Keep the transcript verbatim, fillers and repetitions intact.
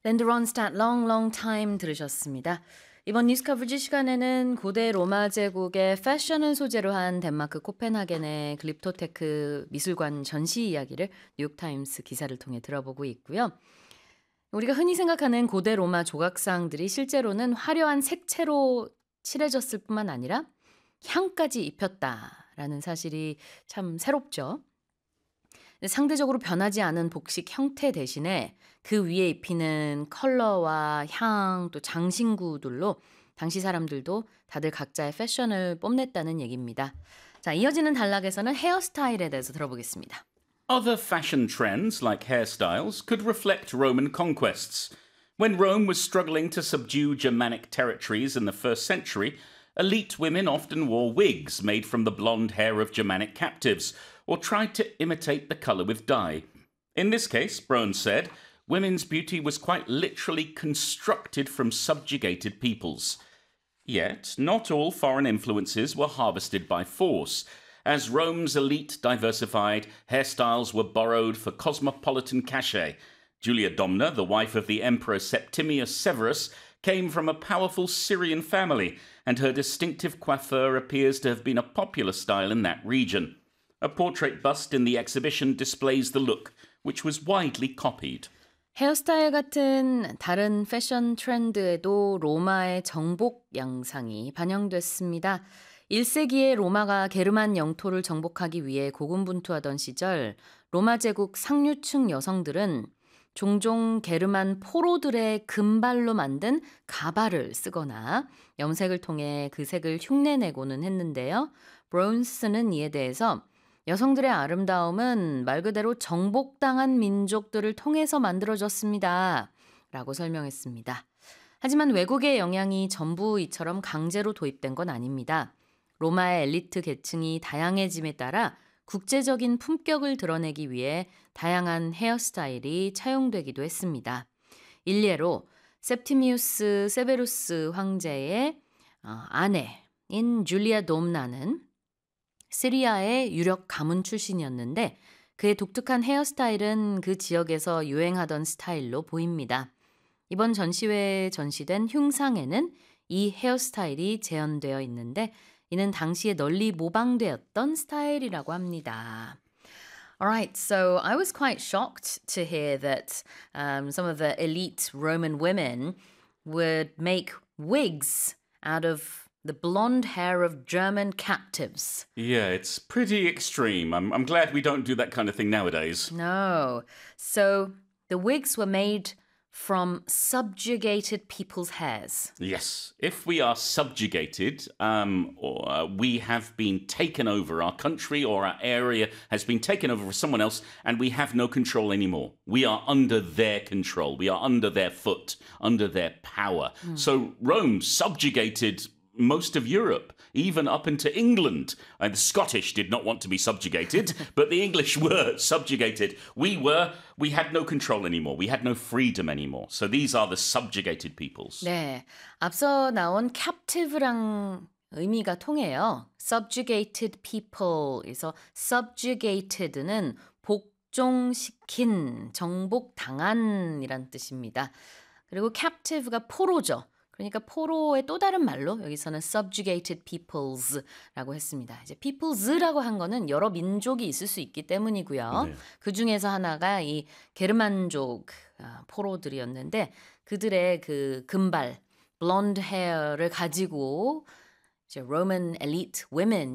Linda Ronstadt Long Long Time 들으셨습니다. 이번 뉴스 커버지 시간에는 고대 로마 제국의 패션을 소재로 한 덴마크 코펜하겐의 글립토테크 미술관 전시 이야기를 뉴욕타임스 기사를 통해 들어보고 있고요. 우리가 흔히 생각하는 고대 로마 조각상들이 실제로는 화려한 색채로 칠해졌을 뿐만 아니라 향까지 입혔다라는 사실이 참 새롭죠. 상대적으로 변하지 않은 복식 형태 대신에 그 위에 입히는 컬러와 향, 또 장신구들로 당시 사람들도 다들 각자의 패션을 뽐냈다는 얘기입니다. 자, 이어지는 단락에서는 헤어스타일에 대해서 들어보겠습니다. Other fashion trends, like hairstyles, could reflect Roman conquests. When Rome was struggling to subdue Germanic territories in the first century, elite women often wore wigs made from the blonde hair of Germanic captives, or tried to imitate the colour with dye. In this case, Brown said, women's beauty was quite literally constructed from subjugated peoples. Yet, not all foreign influences were harvested by force. As Rome's elite diversified, hairstyles were borrowed for cosmopolitan cachet. Julia Domna, the wife of the Emperor Septimius Severus, came from a powerful Syrian family, and her distinctive coiffure appears to have been a popular style in that region. A portrait bust in the exhibition displays the look, which was widely copied. 헤어스타일 같은 다른 패션 트렌드에도 로마의 정복 양상이 반영됐습니다. 일 세기에 로마가 게르만 영토를 정복하기 위해 고군분투하던 시절 로마 제국 상류층 여성들은 종종 게르만 포로들의 금발로 만든 가발을 쓰거나 염색을 통해 그 색을 흉내내고는 했는데요. 브론스는 이에 대해서 여성들의 아름다움은 말 그대로 정복당한 민족들을 통해서 만들어졌습니다. 라고 설명했습니다. 하지만 외국의 영향이 전부 이처럼 강제로 도입된 건 아닙니다. 로마의 엘리트 계층이 다양해짐에 따라 국제적인 품격을 드러내기 위해 다양한 헤어스타일이 차용되기도 했습니다. 일례로 septimius 세베루스 황제의 아내인 줄리아 domna는 시리아의 유력 가문 출신이었는데 그의 독특한 헤어스타일은 그 지역에서 유행하던 스타일로 보입니다. 이번 전시회에 전시된 흉상에는 이 헤어스타일이 재현되어 있는데 이는 당시에 널리 모방되었던 스타일이라고 합니다. Alright, so I was quite shocked to hear that um, some of the elite Roman women would make wigs out of the blonde hair of German captives. Yeah, it's pretty extreme. I'm, I'm glad we don't do that kind of thing nowadays. No. So the wigs were made from subjugated people's hairs. Yes, if we are subjugated, um, or uh, we have been taken over, our country or our area has been taken over for someone else, and we have no control anymore. We are under their control. We are under their foot, under their power. Mm. So Rome subjugated most of Europe, even up into England. And the Scottish did not want to be subjugated, but the English were subjugated. We were, we had no control anymore. We had no freedom anymore. So these are the subjugated peoples. 네, 앞서 나온 captive랑 의미가 통해요. subjugated people에서 subjugated는 복종시킨, 정복당한이란 뜻입니다. 그리고 captive가 포로죠. 그러니까 포로의 또 다른 말로 여기서는 subjugated peoples라고 했습니다. 이제 peoples라고 한 거는 여러 민족이 있을 수 있기 때문이고요. 네. 그 중에서 하나가 이 게르만족 포로들이었는데 그들의 그 금발, blonde hair를 가지고 이제 Roman elite women